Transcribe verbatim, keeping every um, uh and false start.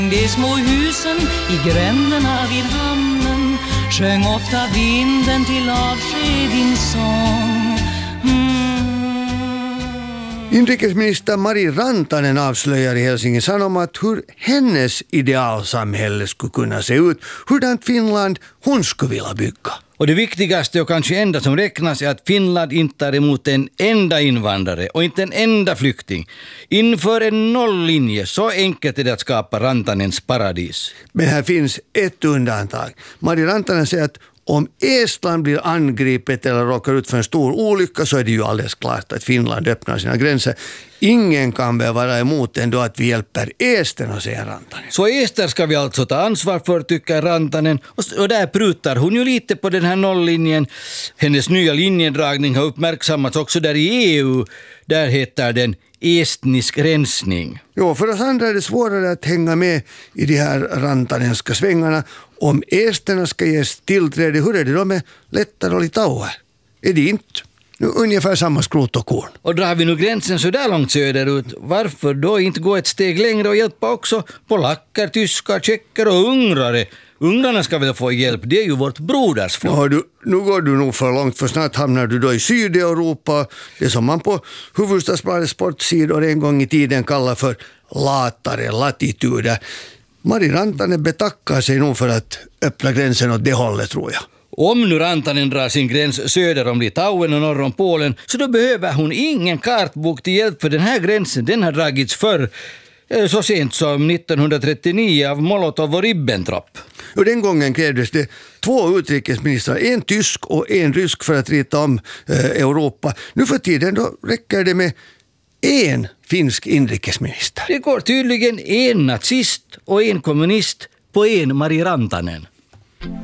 De små husen i gränderna vid hamnen sjöng ofta vinden till avsked din sång. Mm. Inrikesminister Mari Rantanen avslöjar i Helsingin Sanomat hur hennes idealsamhälle skulle kunna se ut, hurdant Finland hon skulle vilja bygga. Och det viktigaste och kanske enda som räknas är att Finland inte tar emot en enda invandrare och inte en enda flykting. Inför en nolllinje, så enkelt är det att skapa Rantanens paradis. Men här finns ett undantag. Mari Rantanen säger att om Estland blir angripet eller råkar ut för en stor olycka så är det ju alldeles klart att Finland öppnar sina gränser. Ingen kan väl vara emot ändå att vi hjälper esterna, säger Rantanen. Så ester ska vi alltså ta ansvar för, tycker Rantanen. Och där prutar hon ju lite på den här nolllinjen. Hennes nya linjedragning har uppmärksammats också där i E U. Där heter den estnisk rensning. Jo, för oss andra är det svårare att hänga med i de här rantanenska svängarna. Om esterna ska ges tillträde, hur är det då med Lettland och Litauen? Är det inte nu ungefär samma skrot och korn? Och drar vi nu gränsen så där långt söderut, varför då inte gå ett steg längre och hjälpa också polacker, tyskar, tjecker och ungrare? Ungrarna ska väl få hjälp, det är ju vårt brodersfolk. Ja, du, nu går du nog för långt, för snart hamnar du då i Sydeuropa, det som man på Hufvudstadsbladets sportsidor en gång i tiden kallar för latare latituder. Mari Rantanen betackar sig nog för att öppna gränsen åt det hållet, tror jag. Om nu Rantanen drar sin gräns söder om Litauen och norr om Polen, så då behöver hon ingen kartbok till hjälp, för den här gränsen den har dragits förr, så sent som nittonhundratrettionio av Molotov och Ribbentrop. Och den gången krävdes det två utrikesministrar, en tysk och en rysk, för att rita om eh, Europa. Nu för tiden då räcker det med en finsk inrikesminister. Det går tydligen en nazist och en kommunist på en Mari Rantanen.